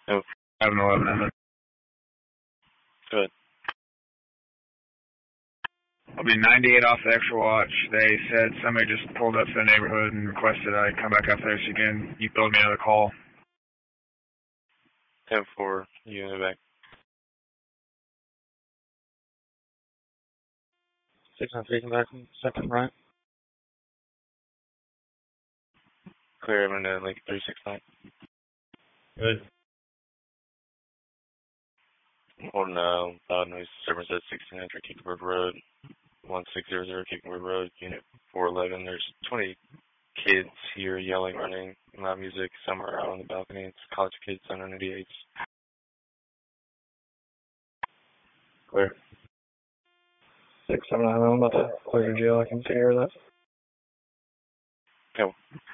No, 7-Eleven. good. I'll be 98 off the extra watch. They said somebody just pulled up to the neighborhood and requested I come back up there so you build me another call. 10-4, you in the back. 693, come back from second right. Clear, I'm in Lake 369. Good. Holding loud noise disturbance at 1600 Kickenberg Road, 1600 Kickenberg Road, Unit 411. There's 20 kids here yelling, running, loud music. Some are out on the balcony. It's college kids under 98. Clear. 679, I'm about to clear the jail. I can hear that. Okay.